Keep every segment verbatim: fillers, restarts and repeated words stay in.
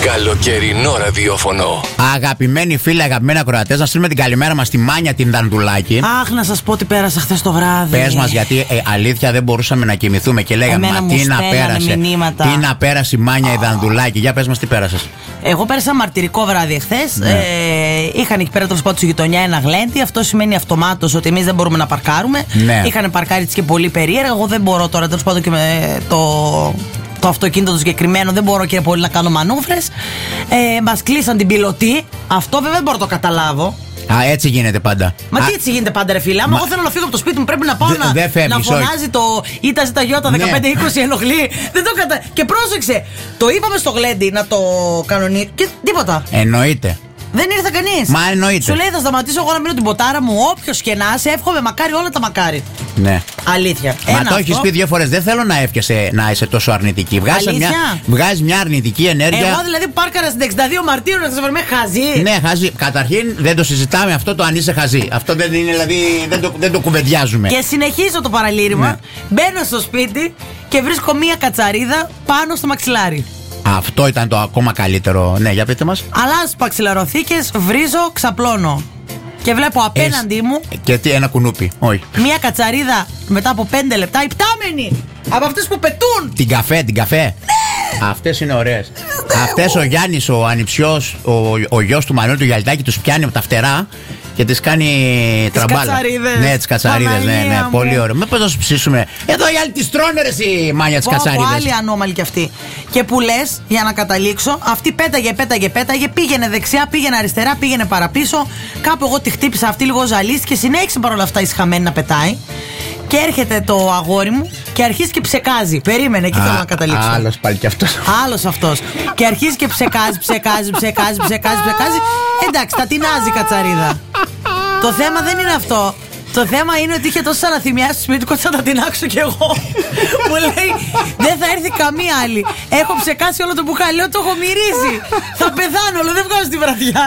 Καλοκαιρινό ραδιόφωνο. Αγαπημένοι φίλοι, αγαπημένοι ακροατές, να στείλουμε την καλημέρα μας στη Μάνια την Δανδουλάκη. Αχ, να σας πω τι πέρασα χθες το βράδυ. Πες μας, γιατί ε, αλήθεια δεν μπορούσαμε να κοιμηθούμε και λέγαμε Εμένα μα μου τι να πέρασε. μηνύματα. Τι να πέρασε η Μάνια η Δανδουλάκη. Για πες μας τι πέρασες. Εγώ πέρασα μαρτυρικό βράδυ εχθές. Ναι. Ε, είχαν εκεί πέρα τέλος πάντων στη γειτονιά ένα γλέντι. Αυτό σημαίνει αυτομάτως ότι εμείς δεν μπορούμε να παρκάρουμε. Ναι. Είχαν παρκάρει και πολύ περίεργα. Εγώ δεν μπορώ τώρα τέλος πάντων και με το. Το αυτοκίνητο το συγκεκριμένο δεν μπορώ, κύριε Πολύ, να κάνω μανούβρες. Ε, μας κλείσαν την πιλωτή. Αυτό βέβαια δεν μπορώ να το καταλάβω. Α, έτσι γίνεται πάντα. Μα Α, τι έτσι γίνεται πάντα, ρε φίλε. Άμα μα... εγώ θέλω να φύγω από το σπίτι μου, πρέπει να πάω Δε, να, δε φεύγεις, να φωνάζει το ΙΤΑ ΖΙΤΑ Ι δεκαπέντε είκοσι ενοχλεί. Δεν το κατα... Και πρόσεξε, το είπαμε στο γλέντι να το κανονίσει. Και τίποτα. Εννοείται. Δεν ήρθε κανείς. Μα εννοείται. Σου λέει θα σταματήσω εγώ να μείνω την ποτάρα μου. Όποιος και να σε εύχομαι, μακάρι όλα τα μακάρι. Ναι. Αλήθεια. Μα Ένα το έχεις αυτό. πει δύο φορές. Δεν θέλω να εύχεσαι να είσαι τόσο αρνητική. Βγάζει μια, βγάζεις μια αρνητική ενέργεια. Εγώ δηλαδή που πάρκαρα στην εξήντα δύο Μαρτίου να σας βρούμε χαζί. Ναι, χαζί. Καταρχήν δεν το συζητάμε αυτό το αν είσαι χαζί. Αυτό δεν είναι, δηλαδή δεν το, δεν το κουβεντιάζουμε. Και συνεχίζω το παραλήρημα. Ναι. Μπαίνω στο σπίτι και βρίσκω μία κατσαρίδα πάνω στο μαξιλάρι. Αυτό ήταν το ακόμα καλύτερο. Ναι, για πείτε μας. Αλλάζω παξιλαροθήκες, βρίζω, ξαπλώνω. Και βλέπω απέναντί Εσύ- μου Και τι, ένα κουνούπι. Όχι. μία κατσαρίδα μετά από πέντε λεπτά υπτάμενη. Από αυτές που πετούν. Την καφέ, την καφέ. Ναι. Αυτές είναι ωραίες. Αυτές ο Γιάννης, ο ανιψιός, ο, ο γιος του Μανώλη του Γιαλτάκη, τους πιάνει από τα φτερά και τις κάνει τραμπάλα. κατσαρίδες. Ναι, τις κατσαρίδες, ναι, ναι. Παναγία μου. Πολύ ωραίο. Με πώς θα σου ψήσουμε. Εδώ οι άλλοι τις τρώνε, ρε, εσύ, Μάνια, τις Πω, πω, κατσαρίδες. άλλη ανώμαλη κι αυτή. Και που λες, για να καταλήξω, αυτή πέταγε, πέταγε, πέταγε, πήγαινε δεξιά, πήγαινε αριστερά, πήγαινε παραπίσω. Κάπου εγώ τη χτύπησα, αυτή λίγο ζαλίστηκε, συνέχισε παρόλα αυτά ησυχαμένη να πετάει. Και έρχεται το αγόρι μου και αρχίζει και ψεκάζει. Περίμενε, εκεί θέλω να καταλήξω. Άλλος πάλι κι αυτός. Άλλος αυτός. Και αρχίζει και ψεκάζει, ψεκάζει, ψεκάζει, ψεκάζει, ψεκάζει. Εντάξει, τα τεινάζει η κατσαρίδα. Το θέμα δεν είναι αυτό. Το θέμα είναι ότι είχε τόσες αναθυμιάσεις στο σπίτι του, ότι θα τα τεινάξω κι εγώ. Μου λέει, δεν θα έρθει καμία άλλη. Έχω ψεκάσει όλο το μπουκάλι, λέω, το έχω μυρίσει. Θα πεθάνω, αλλά δεν βγάζω τη βραδιά.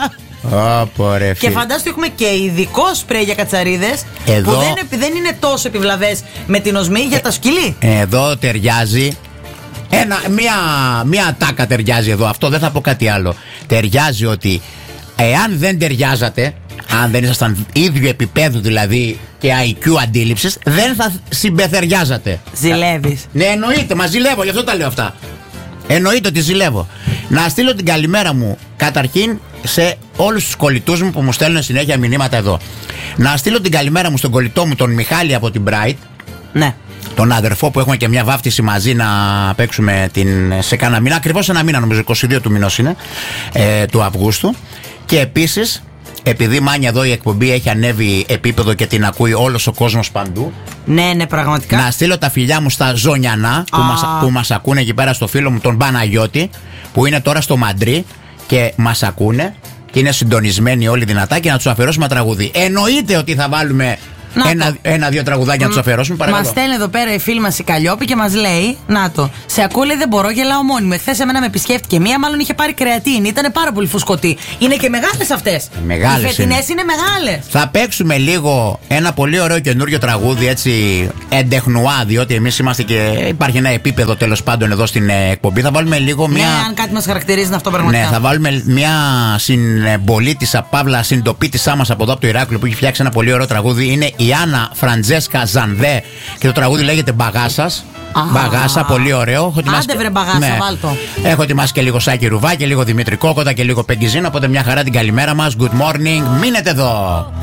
Ω, ρε, Και φίλε. φαντάσου έχουμε και ειδικό σπρέι για κατσαρίδες. Εδώ- Που δεν, επι- δεν είναι τόσο επιβλαβές με την οσμή για τα σκυλί. Εδώ ταιριάζει. Ένα, μία, μία τάκα ταιριάζει εδώ. Αυτό δεν θα πω κάτι άλλο. Ταιριάζει ότι εάν δεν ταιριάζατε, αν δεν ήσασταν ίδιου επίπεδου δηλαδή και άι κιου αντίληψης, δεν θα συμπεθεριάζατε. Ζηλεύεις. Ναι, εννοείται, μα ζηλεύω, γι' αυτό τα λέω αυτά. Εννοείται ότι ζηλεύω. Να στείλω την καλημέρα μου καταρχήν σε όλους τους κολλητούς μου που μου στέλνουν συνέχεια μηνύματα εδώ. Να στείλω την καλημέρα μου στον κολλητό μου τον Μιχάλη από την Bright, Ναι. τον αδερφό που έχουμε και μια βάφτιση μαζί να παίξουμε την, σε κάνα μήνα. Ακριβώς ένα μήνα, νομίζω, είκοσι δύο του μηνός είναι, ε, του Αυγούστου. Και επίσης, επειδή, Μάνια, εδώ η εκπομπή έχει ανέβει επίπεδο και την ακούει όλος ο κόσμος παντού, Ναι, ναι, πραγματικά. να στείλω τα φιλιά μου στα Ζωνιανά που, Α. μας, που μας ακούνε εκεί πέρα, στο φίλο μου τον Παναγιώτη, που είναι τώρα στο Μαντρί και μας ακούνε και είναι συντονισμένοι όλοι δυνατά, και να τους αφιερώσουμε ένα τραγούδι. Εννοείται ότι θα βάλουμε Να ένα, το. ένα-δύο τραγουδάκια να τους αφιερώσουμε, Μα παρακαλώ. στέλνει εδώ πέρα η φίλη μας η Καλλιόπη και μας λέει: να το, σε ακούω, λέει, δεν μπορώ, γελάω μόνη μου. Εχθές εμένα με επισκέφτηκε μία, μάλλον είχε πάρει κρεατίνη. Ήταν πάρα πολύ φουσκωτή. Είναι και μεγάλες αυτές. Μεγάλες Οι φετινές είναι. είναι μεγάλες. Θα παίξουμε λίγο ένα πολύ ωραίο καινούριο τραγούδι, έτσι εντεχνουά, διότι εμείς είμαστε και υπάρχει ένα επίπεδο τέλος πάντων εδώ στην ε, εκπομπή. Θα βάλουμε λίγο μια. Ναι, αν κάτι μας χαρακτηρίζει είναι αυτό πραγματικά. Ναι, θα βάλουμε μια συμπολίτησα, παύλα συντοπίτησά μας από εδώ από το Ηράκλειο, που έχει φτιάξει ένα πολύ ωραίο τραγούδι. Είναι η Άννα Φραντζέσκα Ζανδέ και το τραγούδι λέγεται Μπαγάσας. Α. Μπαγάσα, πολύ ωραίο. Έχω ετοιμάσει- Άντε βρε Μπαγάσα, βάλ' το. Έχω ετοιμάσει και λίγο Σάκη Ρουβά και λίγο Δημήτρη Κόκοτα και λίγο Πεγκιζίνα. Οπότε μια χαρά την καλημέρα μας. Good morning. Μείνετε εδώ.